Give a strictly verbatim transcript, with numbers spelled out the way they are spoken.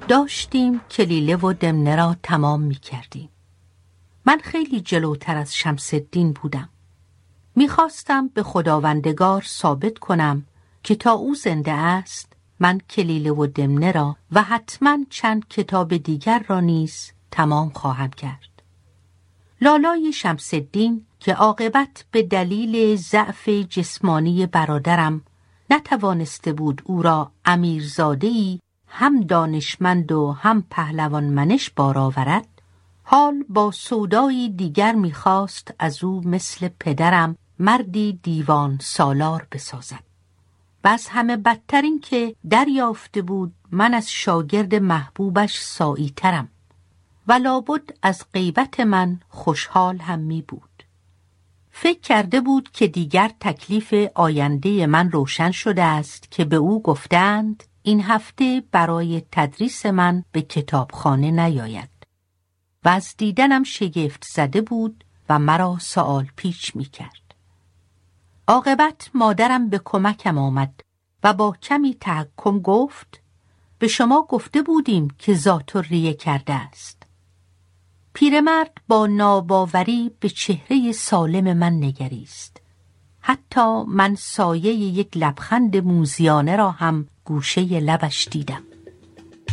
داشتیم کلیله و دمنه را تمام می کردیم. من خیلی جلوتر از شمس الدین بودم. می خواستم به خداوندگار ثابت کنم که تا او زنده است من کلیله و دمنه را و حتما چند کتاب دیگر را نیز تمام خواهم کرد. لالای شمس الدین که عاقبت به دلیل ضعف جسمانی برادرم نتوانسته بود او را امیرزاده‌ای هم دانشمند و هم پهلوان منش بار آورد، حال با سودایی دیگر می‌خواست از او مثل پدرم مردی دیوان سالار بسازد. و از همه بدتر این که دریافته بود من از شاگرد محبوبش سعی‌ترم و لابد از غیبت من خوشحال هم می بود. فکر کرده بود که دیگر تکلیف آینده من روشن شده است که به او گفتند این هفته برای تدریس من به کتابخانه نیاید و از دیدنم شگفت زده بود و مرا سؤال پیچ می کرد. عاقبت مادرم به کمکم آمد و با کمی تحکم گفت به شما گفته بودیم که ذات‌الریه کرده است. پیرمرد با ناباوری به چهره سالم من نگریست. حتی من سایه یک لبخند موذیانه را هم گوشه لبش دیدم.